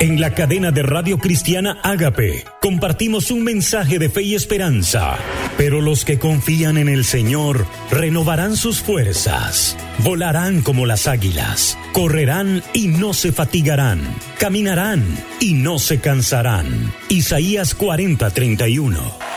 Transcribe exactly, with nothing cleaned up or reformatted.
En la cadena de Radio Cristiana Ágape compartimos un mensaje de fe y esperanza. Pero los que confían en el Señor renovarán sus fuerzas, volarán como las águilas, correrán y no se fatigarán, caminarán y no se cansarán. Isaías cuarenta, treinta y uno.